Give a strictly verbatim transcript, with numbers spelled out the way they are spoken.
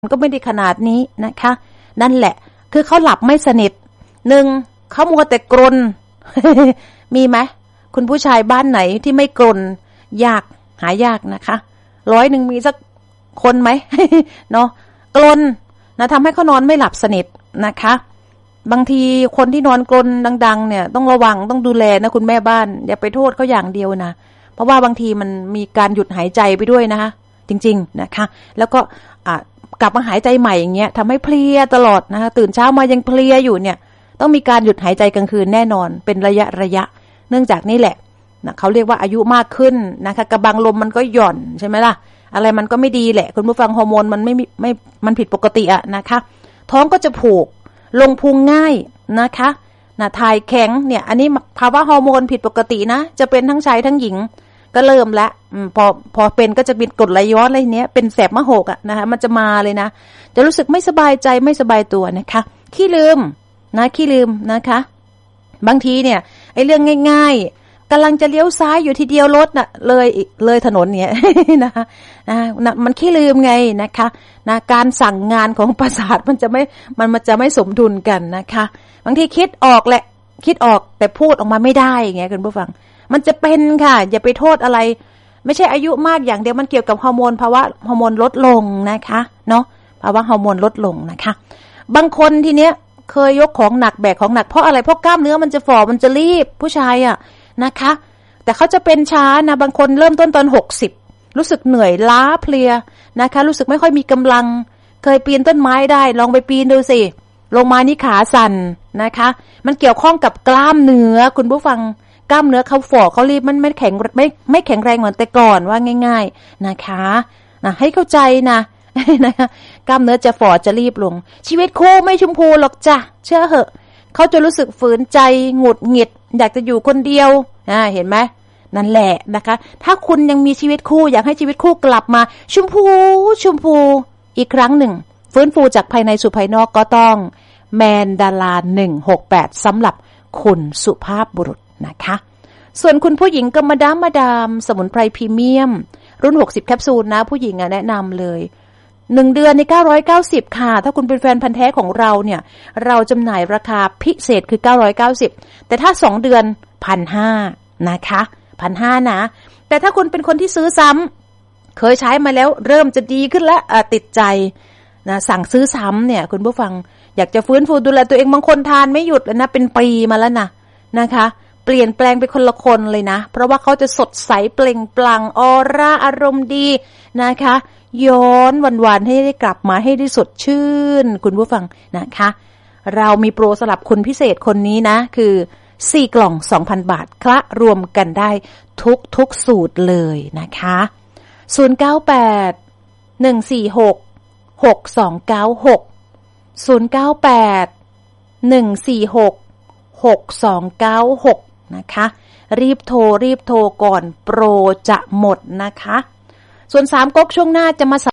ก็ไม่ได้ขนาดนี้นะคะนั่นแหละคือเขาหลับไม่สนิทหนึ่งเขามัวแต่กรน มีไหมคุณผู้ชายบ้านไหนที่ไม่กรนยากหายากนะคะร้อยหนึ่งมีสักคนไหม เนาะกรนนะทำให้เขานอนไม่หลับสนิทนะคะบางทีคนที่นอนกรนดังๆเนี่ยต้องระวังต้องดูแลนะคุณแม่บ้านอย่าไปโทษเขาอย่างเดียวนะเพราะว่าบางทีมันมีการหยุดหายใจไปด้วยนะคะจริงๆนะคะแล้วก็อ่ากลับมาหายใจใหม่อย่างเงี้ยทำให้เพลียตลอดนะคะตื่นเช้ามายังเพลียอยู่เนี่ยต้องมีการหยุดหายใจกลางคืนแน่นอนเป็นระยะระยะเนื่องจากนี่แหละนะเขาเรียกว่าอายุมากขึ้นนะคะกระบังลมมันก็หย่อนใช่ไหมล่ะอะไรมันก็ไม่ดีแหละคุณผู้ฟังฮอร์โมนมันไม่ไม่มันผิดปกติอะนะคะท้องก็จะผูกลงพุงง่ายนะคะนะถ่ายแข็งเนี่ยอันนี้ภาวะฮอร์โมนผิดปกตินะจะเป็นทั้งชายทั้งหญิงก็เริ่มแล้วพอพอเป็นก็จะเป็นกรดไหลย้อนอะไรเนี้ยเป็นแสบมะโหกอะนะคะมันจะมาเลยนะจะรู้สึกไม่สบายใจไม่สบายตัวนะคะขี้ลืมนะขี้ลืมนะคะบางทีเนี่ยไอ้เรื่องง่ายๆกำลังจะเลี้ยวซ้ายอยู่ทีเดียวรถน่ะเลยเลยถนนเนี่ย นะคะนะมันขี้ลืมไงนะคะนะการสั่งงานของประสาทมันจะไม่มันมันจะไม่สมดุลกันนะคะบางทีคิดออกแหละคิดออกแต่พูดออกมาไม่ได้อย่างเงี้ยคุณผู้ฟังมันจะเป็นค่ะอย่าไปโทษอะไรไม่ใช่อายุมากอย่างเดียวมันเกี่ยวกับฮอร์โมนภาวะฮอร์โมนลดลงนะคะเนาะภาวะฮอร์โมนลดลงนะคะบางคนทีเนี้ยเคยยกของหนักแบกของหนักเพราะอะไรเพราะกล้ามเนื้อมันจะฝ่อมันจะรีบผู้ชายอ่ะนะคะแต่เขาจะเป็นช้านะบางคนเริ่มต้นตอนหกสิบรู้สึกเหนื่อยล้าเพลียนะคะรู้สึกไม่ค่อยมีกำลังเคยปีนต้นไม้ได้ลองไปปีนดูสิลงมานี่ขาสั่นนะคะมันเกี่ยวข้องกับกล้ามเนื้อคุณผู้ฟังกล้ามเนื้อเขาฝ่อเขารีบมันไม่แข็งไม่ไม่แข็งแรงเหมือนแต่ก่อนว่าง่ายๆนะคะนะให้เข้าใจนะนะคะกล้ามเนื้อจะฝ่อจะรีบลงชีวิตคู่ไม่ชมพูหรอกจ้ะเชื่อเหอะเขาจะรู้สึกฝืนใจหงุดหงิดอยากจะอยู่คนเดียวอ่าเห็นไหมนั่นแหละนะคะถ้าคุณยังมีชีวิตคู่อยากให้ชีวิตคู่กลับมาชมพูชมพูอีกครั้งหนึ่งฟื้นฟูจากภายในสู่ภายนอกก็ต้องแมนดาลาหนึ่งหกแปดสำหรับคุณสุภาพบุรุษนะคะส่วนคุณผู้หญิงก็มาดามมาดามสมุนไพรพรีเมียมรุ่นหกสิบแคปซูลนะผู้หญิงอ่ะแนะนำเลยหนึ่งเดือนในเก้าร้อยเก้าสิบค่ะถ้าคุณเป็นแฟนพันธุ์แท้ของเราเนี่ยเราจำหน่ายราคาพิเศษคือเก้าร้อยเก้าสิบแต่ถ้าสองเดือน หนึ่งพันห้าร้อย นะคะ หนึ่งพันห้าร้อย นะแต่ถ้าคุณเป็นคนที่ซื้อซ้ำเคยใช้มาแล้วเริ่มจะดีขึ้นแล้วติดใจนะสั่งซื้อซ้ำเนี่ยคุณผู้ฟังอยากจะฟื้นฟูดูแลตัวเองบางคนทานไม่หยุดแล้วนะเป็นปีมาแล้วนะนะคะเปลี่ยนแปลงไปคนละคนเลยนะเพราะว่าเขาจะสดใสเปล่งปลั่งออร่าอารมณ์ดีนะคะย้อนวันๆให้ได้กลับมาให้ได้สดชื่นคุณผู้ฟังนะคะเรามีโปรสำหรับคุณพิเศษคนนี้นะคือสี่กล่อง สองพัน บาทคละรวมกันได้ทุกทุกสูตรเลยนะคะศูนย์ เก้า แปด หนึ่ง สี่ หก หก สอง เก้า หก ศูนย์ เก้า แปด หนึ่ง สี่ หก หก สอง เก้า หกนะคะรีบโทรรีบโทรก่อนโปรจะหมดนะคะส่วนสามก๊กช่วงหน้าจะมา